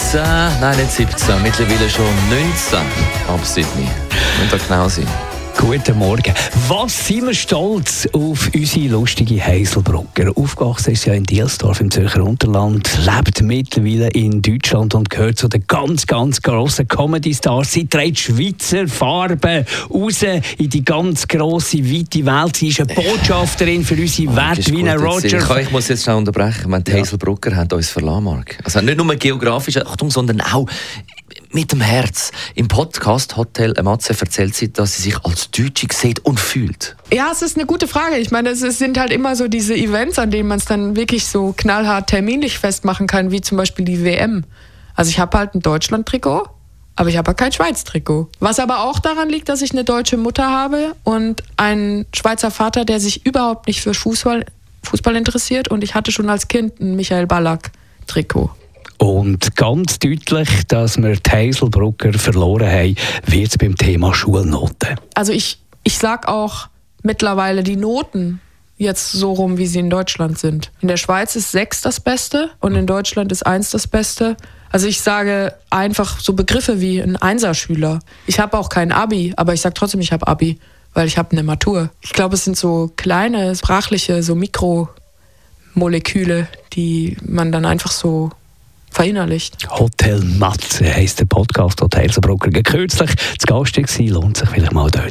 nein, nicht 17, mittlerweile schon 19 ab Sydney. Und da genau sein. Guten Morgen. Was sind wir stolz auf unsere lustige Heiselbrugger? Aufgewachsen ist sie ja in Dielsdorf im Zürcher Unterland, lebt mittlerweile in Deutschland und gehört zu den ganz, ganz grossen Comedy-Stars. Sie trägt Schweizer Farben raus in die ganz grosse, weite Welt. Sie ist eine Botschafterin für unsere Werte wie ein Roger. Ich muss jetzt schnell unterbrechen. Die Heiselbrugger haben uns verlassen, Marc. Also nicht nur geografisch, Achtung, sondern auch mit dem Herz. Im Podcast Hotel Matze erzählt sie, dass sie sich als Deutsche sieht und fühlt. Ja, es ist eine gute Frage. Ich meine, es sind halt immer so diese Events, an denen man es dann wirklich so knallhart terminlich festmachen kann, wie zum Beispiel die WM. Also ich habe halt ein Deutschland-Trikot, aber ich habe halt kein Schweiz-Trikot. Was aber auch daran liegt, dass ich eine deutsche Mutter habe und einen Schweizer Vater, der sich überhaupt nicht für Fußball interessiert. Und ich hatte schon als Kind ein Michael Ballack-Trikot. Und ganz deutlich, dass wir die Heiselbrugger verloren haben, wird es beim Thema Schulnoten. Also ich sage auch mittlerweile die Noten jetzt so rum, wie sie in Deutschland sind. In der Schweiz ist 6 das Beste und in Deutschland ist 1 das Beste. Also ich sage einfach so Begriffe wie ein Einserschüler. Ich habe auch kein Abi, aber ich sage trotzdem, ich habe Abi, weil ich habe eine Matur. Ich glaube, es sind so kleine, sprachliche, so Mikromoleküle, die man dann einfach so verinnerlicht. Hotel Matze heisst der Podcast, Hotel Heiselbrugger. Kürzlich zu Gast war, lohnt sich vielleicht mal dort.